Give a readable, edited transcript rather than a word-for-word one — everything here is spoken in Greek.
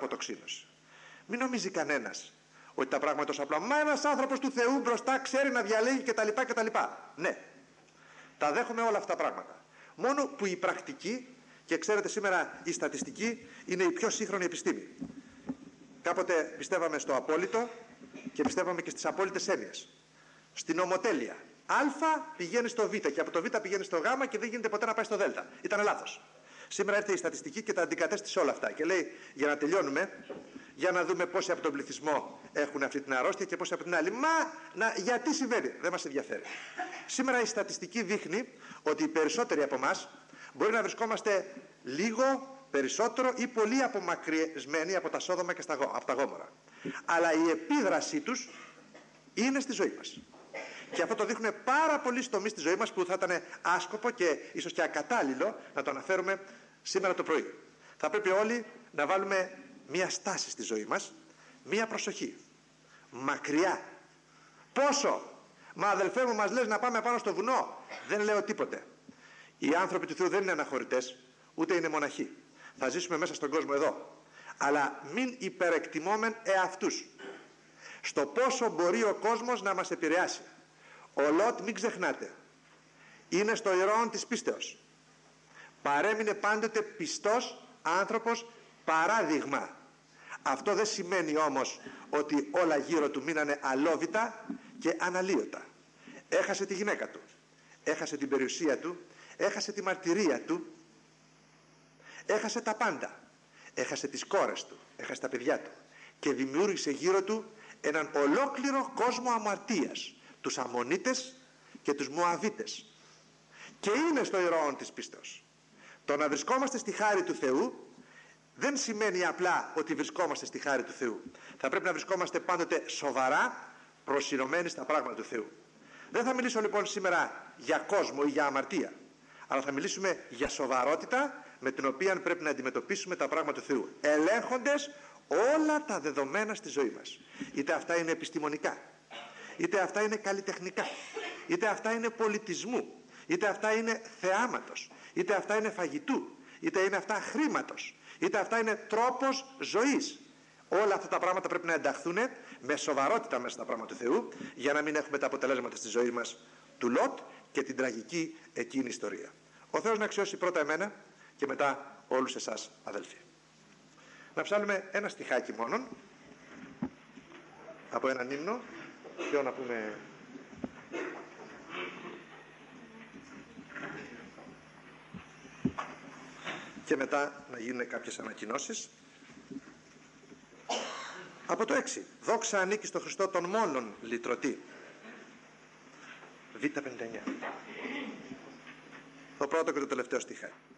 αποτοξίνωση. Μην νομίζει κανένας ότι τα πράγματα τόσο απλά. Μα ένας άνθρωπος του Θεού μπροστά ξέρει να διαλέγει κτλ. Ναι, τα δέχομαι όλα αυτά τα πράγματα. Μόνο που η πρακτική, και ξέρετε σήμερα η στατιστική είναι η πιο σύγχρονη επιστήμη. Κάποτε πιστεύαμε στο απόλυτο και πιστεύαμε και στις απόλυτες έννοιες. Στην ομοτέλεια. Α πηγαίνει στο Β και από το Β πηγαίνει στο Γ και δεν γίνεται ποτέ να πάει στο Δ. Ήταν λάθος. Σήμερα έρθει η στατιστική και τα αντικατέστησε όλα αυτά. Και λέει, για να τελειώνουμε, για να δούμε πόσοι από τον πληθυσμό έχουν αυτή την αρρώστια και πόσοι από την άλλη. Γιατί συμβαίνει, δεν μας ενδιαφέρει. Σήμερα η στατιστική δείχνει ότι οι περισσότεροι από εμάς μπορεί να βρισκόμαστε λίγο περισσότερο ή πολύ απομακρυσμένοι από τα Σόδομα και από τα Γόμορα. Αλλά η επίδρασή τους είναι στη ζωή μας. Και αυτό το δείχνουν πάρα πολλοί τομείς στη ζωή μας που θα ήταν άσκοπο και ίσως και ακατάλληλο να το αναφέρουμε σήμερα το πρωί. Θα πρέπει όλοι να βάλουμε μία στάση στη ζωή μας, μία προσοχή. Μακριά. Πόσο? Μα αδελφέ μου, μας λες να πάμε πάνω στο βουνό? Δεν λέω τίποτε. Οι άνθρωποι του Θεού δεν είναι αναχωρητές, ούτε είναι μοναχοί. Θα ζήσουμε μέσα στον κόσμο εδώ. Αλλά μην υπερεκτιμόμεν εαυτούς. Στο πόσο μπορεί ο κόσμος να μας επηρεάσει. Ο Λότ, μην ξεχνάτε, είναι στο ηρώον της πίστεως. Παρέμεινε πάντοτε πιστός άνθρωπος, παράδειγμα. Αυτό δεν σημαίνει όμως ότι όλα γύρω του μείνανε αλόβητα και αναλύωτα. Έχασε τη γυναίκα του, έχασε την περιουσία του, έχασε τη μαρτυρία του, έχασε τα πάντα. Έχασε τις κόρες του, έχασε τα παιδιά του και δημιούργησε γύρω του έναν ολόκληρο κόσμο αμαρτίας. Τους Αμμονίτες και τους Μωαβίτες. Και είναι στο ηρώον της πίστεως. Το να βρισκόμαστε στη χάρη του Θεού δεν σημαίνει απλά ότι βρισκόμαστε στη χάρη του Θεού. Θα πρέπει να βρισκόμαστε πάντοτε σοβαρά προσιλωμένοι στα πράγματα του Θεού. Δεν θα μιλήσω λοιπόν σήμερα για κόσμο ή για αμαρτία, αλλά θα μιλήσουμε για σοβαρότητα με την οποία πρέπει να αντιμετωπίσουμε τα πράγματα του Θεού, ελέγχοντες όλα τα δεδομένα στη ζωή μας. Είτε αυτά είναι επιστημονικά, είτε αυτά είναι καλλιτεχνικά, είτε αυτά είναι πολιτισμού, είτε αυτά είναι θεάματος, είτε αυτά είναι φαγητού, είτε είναι αυτά χρήματος, είτε αυτά είναι τρόπος ζωής. Όλα αυτά τα πράγματα πρέπει να ενταχθούν με σοβαρότητα μέσα στα πράγματα του Θεού, για να μην έχουμε τα αποτελέσματα στη ζωή μας του Λότ και την τραγική εκείνη ιστορία. Ο Θεός να αξιώσει πρώτα εμένα και μετά όλους εσάς αδελφοί. Να ψάλουμε ένα στιχάκι μόνον από έναν ύμνο. Ποιο να πούμε? Και μετά να γίνουν κάποιες ανακοινώσεις. Από το 6. Δόξα ανήκει στο Χριστό τον μόνον λυτρωτή. Β59. Το πρώτο και το τελευταίο στιχάκι.